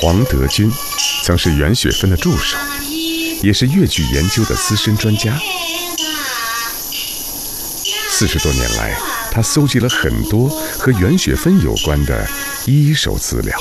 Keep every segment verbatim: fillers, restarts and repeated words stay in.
黄德军曾是袁雪芬的助手，也是越剧研究的资深专家。四十多年来，他搜集了很多和袁雪芬有关的一手资料。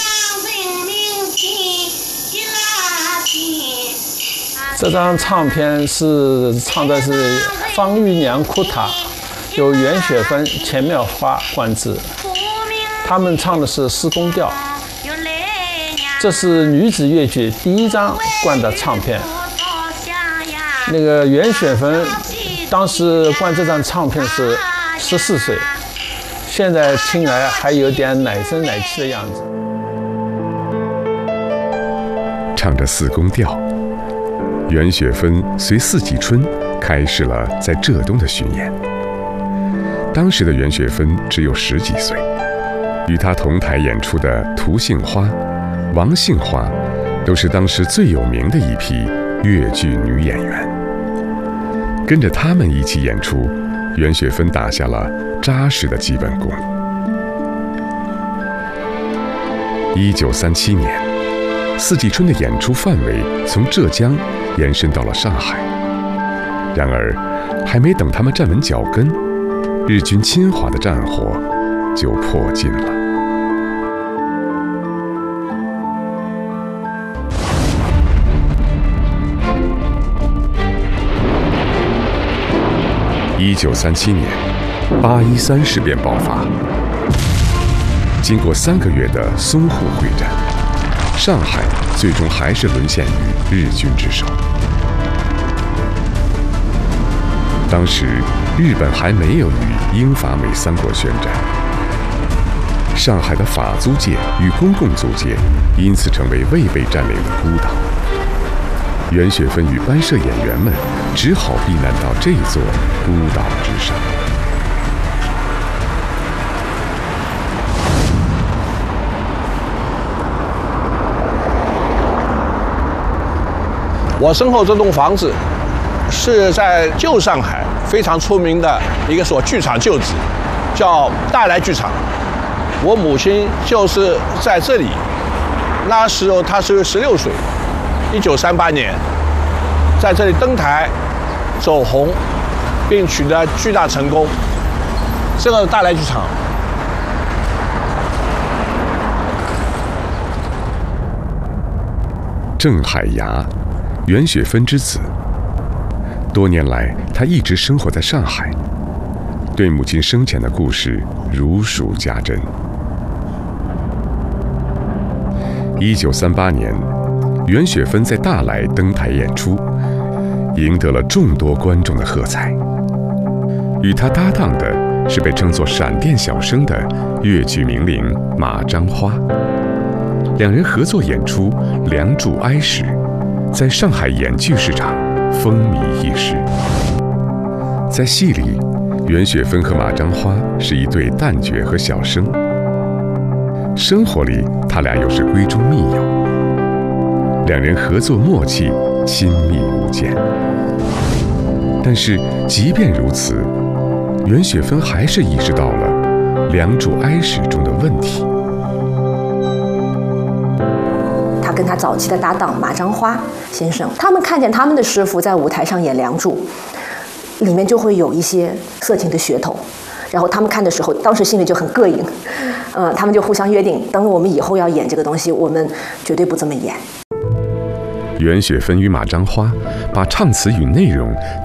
这张唱片是唱的是方玉娘哭塔，由袁雪芬、钱妙花灌制，他们唱的是四宫调。这是女子越剧第一张灌的唱片。那个袁雪芬当时灌这张唱片是十四岁，现在听来还有点奶声奶气的样子。 唱着四宫调，袁雪芬随四季春开始了在浙东的巡演。当时的袁雪芬只有十几岁，与她同台演出的涂杏花、王杏花都是当时最有名的一批越剧女演员。跟着他们一起演出，袁雪芬打下了扎实的基本功。一九三七年，四季春的演出范围从浙江延伸到了上海。然而，还没等他们站稳脚跟，日军侵华的战火就迫近了。一九三七年，八一三事变爆发。经过三个月的淞沪会战，上海最终还是沦陷于日军之手。当时，日本还没有与英法美三国宣战，上海的法租界与公共租界因此成为未被占领的孤岛。袁雪芬与班社演员们只好避难到这座孤岛之上。 我身后这栋房子是在旧上海非常出名的一个所剧场旧址，叫大来剧场。我母亲就是在这里，那时候她是十六岁。一九三八年，在这里登台走红，并取得巨大成功。这个大来剧场， 郑海牙，袁雪芬之子。多年来，他一直生活在上海，对母亲生前的故事如数家珍。一九三八年。袁雪芬在大来登台演出，赢得了众多观众的喝彩。与她搭档的是被称作闪电小生的越剧名伶马章花，两人合作演出《梁祝哀史》，在上海演剧市场风靡一时。在戏里，袁雪芬和马章花是一对旦角和小生，生活里他俩又是闺中密友。两人合作默契，亲密无间。但是，即便如此，袁雪芬还是意识到了《梁祝哀史》中的问题。 他跟他早期的搭档马章花先生，他们看见他们的师傅在舞台上演《梁祝》，里面就会有一些色情的噱头。然后他们看的时候，当时心里就很膈应，呃，他们就互相约定，等我们以后要演这个东西，我们绝对不这么演。 袁雪芬与马章花把唱词与内容